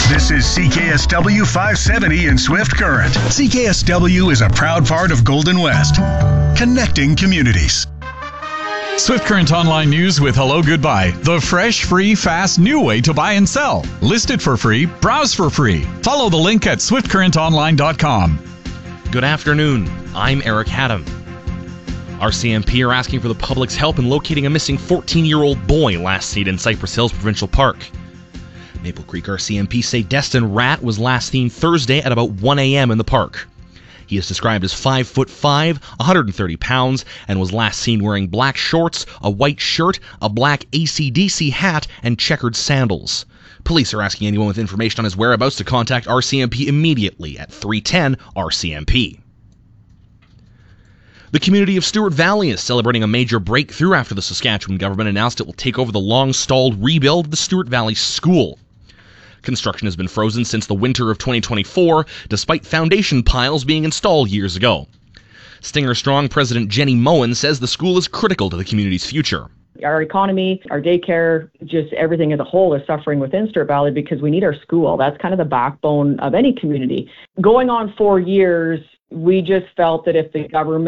This is CKSW 570 in Swift Current. CKSW is a proud part of Golden West, connecting communities. Swift Current Online News with Hello Goodbye. The fresh, free, fast, new way to buy and sell. List it for free. Browse for free. Follow the link at swiftcurrentonline.com. Good afternoon. I'm Eric Haddam. RCMP are asking for the public's help in locating a missing 14-year-old boy last seen in Cypress Hills Provincial Park. Maple Creek RCMP say Destin Ratt was last seen Thursday at about 1 a.m. in the park. He is described as 5'5", 130 pounds, and was last seen wearing black shorts, a white shirt, a black AC/DC hat, and checkered sandals. Police are asking anyone with information on his whereabouts to contact RCMP immediately at 310-RCMP. The community of Stewart Valley is celebrating a major breakthrough after the Saskatchewan government announced it will take over the long-stalled rebuild of the Stewart Valley School. Construction has been frozen since the winter of 2024, despite foundation piles being installed years ago. Stinger Strong President Jenny Moen says the school is critical to the community's future. Our economy, our daycare, just everything as a whole is suffering within Stewart Valley because we need our school. That's kind of the backbone of any community. Going on 4 years, we just felt that if the government